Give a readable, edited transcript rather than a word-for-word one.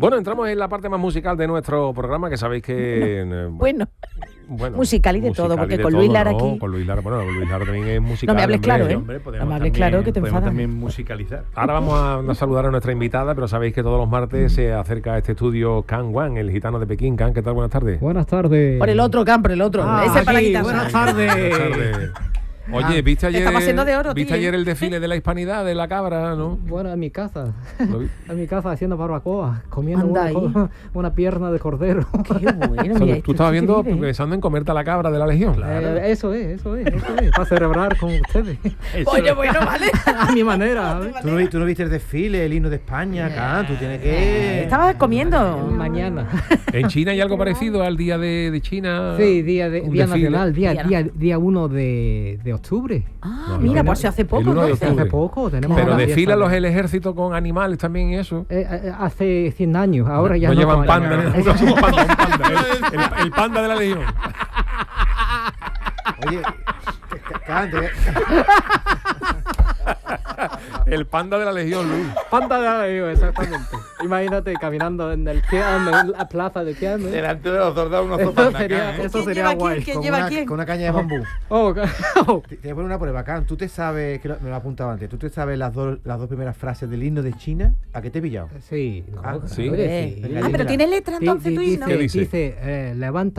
Bueno, entramos en la parte más musical de nuestro programa, que sabéis que... Bueno, musical y de todo, porque con Luis Lara aquí... Con Luis Lara también es musical. No me hables claro, ¿eh? Hombre, no me hables claro, que te enfadas. También musicalizar. Ahora vamos a saludar a nuestra invitada, pero sabéis que todos los martes se acerca a este estudio Can Wan, el gitano de Pekín. Can, ¿qué tal? Buenas tardes. Buenas tardes. Por el otro, Can, por el otro. Ese para quitarse. Buenas tardes. Buenas tardes. Oye, ¿viste ayer, estamos haciendo de oro, ¿viste tío? ayer el desfile de la hispanidad de la cabra, no? Bueno, en mi casa. ¿Lo vi? En mi casa haciendo barbacoa, comiendo Anda una pierna de cordero. Qué bueno, O sea, mira, tú esto estabas viendo, increíble, ¿eh? pensando en comerte a la cabra de la Legión. Eso es. Para celebrar con ustedes. Oye, bueno, vale. A mi manera. ¿sabes? ¿Tú no viste el desfile, el himno de España acá? Tú tienes que... Estabas comiendo. Mañana. ¿En China hay algo parecido al día de China? Sí, día Un nacional, desfile. día 1 de octubre. Ah, mira, pues hace poco, el 1 de ¿no? octubre. Hace poco tenemos. Pero una desfilan fiesta. el ejército con animales también y eso. Hace 100 años, ahora ya no llevan con panda, animales. no somos panda, un panda, el panda de la Legión. Oye, Andrés, El panda de la Legión, Luis. Panda de la Legión, exactamente. Imagínate caminando en la plaza de Tiananmen. delante de los soldados unos Eso sería guay. ¿Quién lleva quién? con una caña de bambú. Oh, Te voy a poner una prueba, Can. Tú te sabes, que me lo he apuntado antes, tú te sabes las dos primeras frases del himno de China. ¿A qué te he pillado? sí. Ah, sí. Hombre, sí. Ah, pero tiene letra entonces tu himno. ¿Qué dice? Dice, levanta